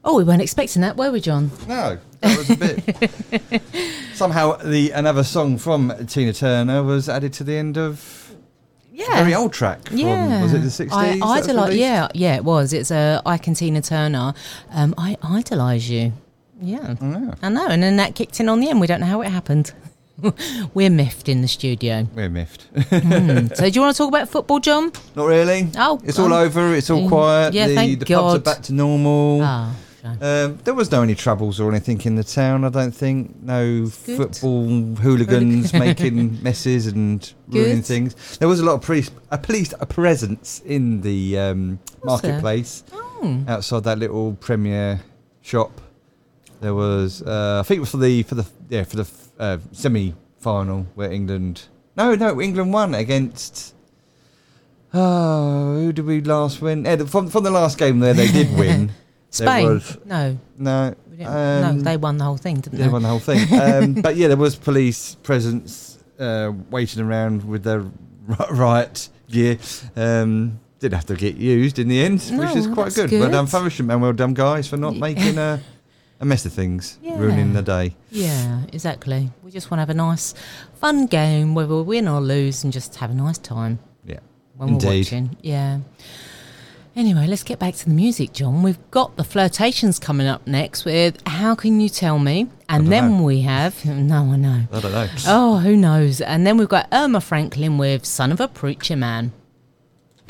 Oh, we weren't expecting that, were we, John? No, that was a bit. Somehow, another song from Tina Turner was added to the end of a very old track. From, was it the 60s? Yeah, it was. It's Ike Tina Turner. I Idolise You. Yeah, I know. And then that kicked in on the end. We don't know how it happened. We're miffed in the studio. We're miffed. So do you want to talk about football, John? Not really. Oh, it's all over. It's all quiet. Yeah, the God. pubs are back to normal. Oh. There was no any troubles or anything in the town, I don't think. No football hooligans making messes and ruining things. There was a lot of police presence in the marketplace outside that little Premier shop. There was, I think it was for the semi-final where England won against. Oh, who did we last win? From the last game there, they did win. Spain? No. No, they won the whole thing, didn't they? They won the whole thing. But yeah, there was police presence waiting around with their riot gear. Did have to get used in the end, which is quite good. Well done, Faversham, and well done, guys, for not making a mess of things, ruining the day. Yeah, exactly. We just want to have a nice, fun game, whether we win or lose, and just have a nice time. Yeah, when we're watching. Yeah. Anyway, let's get back to the music, John. We've got the Flirtations coming up next with How Can You Tell Me? And then we have... No, I know. I don't know. Oh, who knows? And then we've got Irma Franklin with Son of a Preacher Man.